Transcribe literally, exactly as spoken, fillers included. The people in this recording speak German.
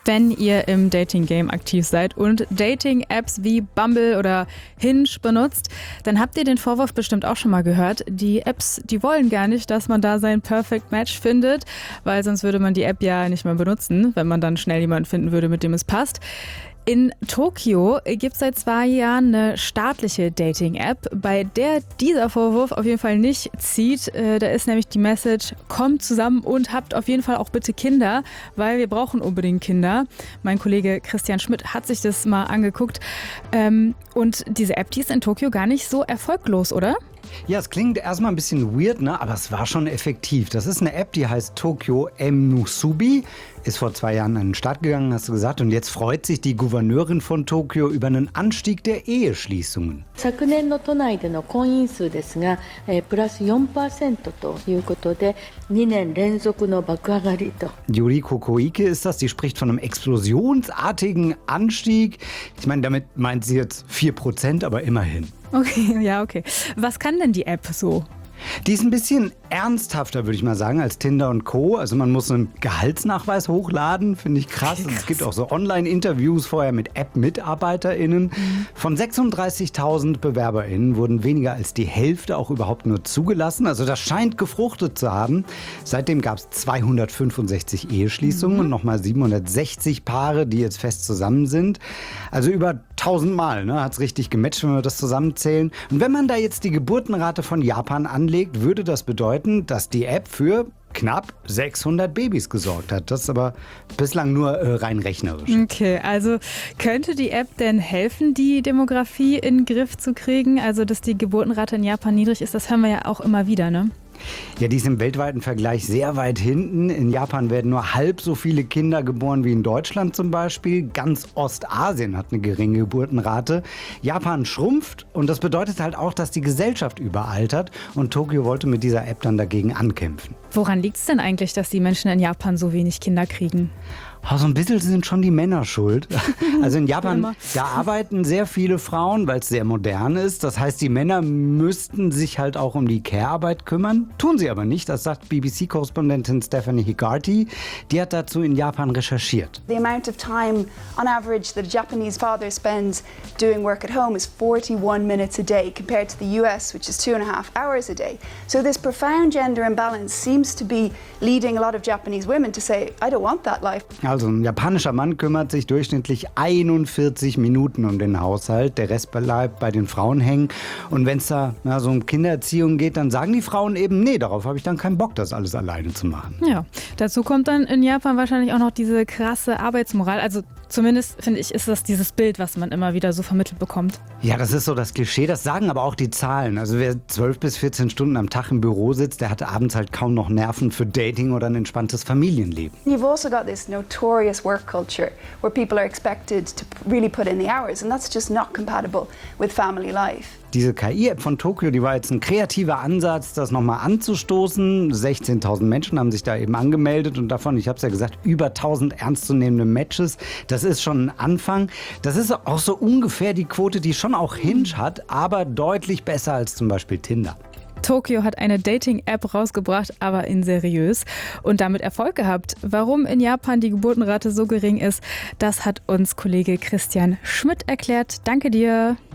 Wenn ihr im Dating-Game aktiv seid und Dating-Apps wie Bumble oder Hinge benutzt, dann habt ihr den Vorwurf bestimmt auch schon mal gehört. Die Apps, die wollen gar nicht, dass man da sein Perfect Match findet, weil sonst würde man die App ja nicht mehr benutzen, wenn man dann schnell jemanden finden würde, mit dem es passt. In Tokio gibt es seit zwei Jahren eine staatliche Dating-App, bei der dieser Vorwurf auf jeden Fall nicht zieht. Da ist nämlich die Message: Kommt zusammen und habt auf jeden Fall auch bitte Kinder, weil wir brauchen unbedingt Kinder. Mein Kollege Christian Schmidt hat sich das mal angeguckt. Und diese App, die ist in Tokio gar nicht so erfolglos, oder? Ja, es klingt erstmal ein bisschen weird, ne? Aber es war schon effektiv. Das ist eine App, die heißt Tokyo M-Musubi. Ist vor zwei Jahren an den Start gegangen, hast du gesagt. Und jetzt freut sich die Gouverneurin von Tokio über einen Anstieg der Eheschließungen. 昨年の都内での婚姻数ですが、えー、プラス よんパーセント ということで、にねん連続の爆上がりと。 Yuriko Koike ist das, die spricht von einem explosionsartigen Anstieg. Ich meine, damit meint sie jetzt vier Prozent, aber immerhin. Okay, ja, okay. Was kann denn die App so? Die ist ein bisschen ernsthafter, würde ich mal sagen, als Tinder und Co. Also man muss einen Gehaltsnachweis hochladen, finde ich krass. Okay, krass. Es gibt auch so Online-Interviews vorher mit App-MitarbeiterInnen. Mhm. Von sechsunddreißigtausend BewerberInnen wurden weniger als die Hälfte auch überhaupt nur zugelassen. Also das scheint gefruchtet zu haben. Seitdem gab es zweihundertfünfundsechzig Eheschließungen mhm. und nochmal siebenhundertsechzig Paare, die jetzt fest zusammen sind. Also über tausend Mal, ne, hat es richtig gematcht, wenn wir das zusammenzählen. Und wenn man da jetzt die Geburtenrate von Japan anlegt, würde das bedeuten, dass die App für knapp sechshundert Babys gesorgt hat. Das ist aber bislang nur äh, rein rechnerisch. Okay, also könnte die App denn helfen, die Demografie in den Griff zu kriegen? Also, dass die Geburtenrate in Japan niedrig ist, das hören wir ja auch immer wieder, ne? Ja, die ist im weltweiten Vergleich sehr weit hinten. In Japan werden nur halb so viele Kinder geboren wie in Deutschland zum Beispiel. Ganz Ostasien hat eine geringe Geburtenrate. Japan schrumpft und das bedeutet halt auch, dass die Gesellschaft überaltert. Und Tokio wollte mit dieser App dann dagegen ankämpfen. Woran liegt es denn eigentlich, dass die Menschen in Japan so wenig Kinder kriegen? Oh, so ein bisschen sind schon die Männer schuld. Also in Japan, da arbeiten sehr viele Frauen, weil es sehr modern ist. Das heißt, die Männer müssten sich halt auch um die Care-Arbeit kümmern. Tun sie aber nicht. Das sagt B B C-Korrespondentin Stephanie Higarty. Die hat dazu in Japan recherchiert. The amount of time on average that a Japanese father spends doing work at home is forty-one minutes a day compared to the U S, which is two and a half hours a day. So this profound gender imbalance seems to be leading a lot of Japanese women to say, I don't want that life. Also ein japanischer Mann kümmert sich durchschnittlich einundvierzig Minuten um den Haushalt. Der Rest bleibt bei den Frauen hängen. Und wenn es da na, so um Kindererziehung geht, dann sagen die Frauen eben, nee, darauf habe ich dann keinen Bock, das alles alleine zu machen. Ja, dazu kommt dann in Japan wahrscheinlich auch noch diese krasse Arbeitsmoral. Also zumindest, finde ich, ist das dieses Bild, was man immer wieder so vermittelt bekommt. Ja, das ist so das Klischee. Das sagen aber auch die Zahlen. Also wer zwölf bis vierzehn Stunden am Tag im Büro sitzt, der hat abends halt kaum noch Nerven für Dating oder ein entspanntes Familienleben. You've also got this notorious work culture where people are expected to really put in the hours, and that's just not compatible with family life. Diese K I-App von Tokio, die war jetzt ein kreativer Ansatz, das nochmal anzustoßen. sechzehntausend Menschen haben sich da eben angemeldet und davon, ich habe es ja gesagt, über tausend ernstzunehmende Matches. Das ist schon ein Anfang. Das ist auch so ungefähr die Quote, die schon auch Hinge hat, aber deutlich besser als zum Beispiel Tinder. Tokio hat eine Dating-App rausgebracht, aber in seriös und damit Erfolg gehabt. Warum in Japan die Geburtenrate so gering ist, das hat uns Kollege Christian Schmidt erklärt. Danke dir.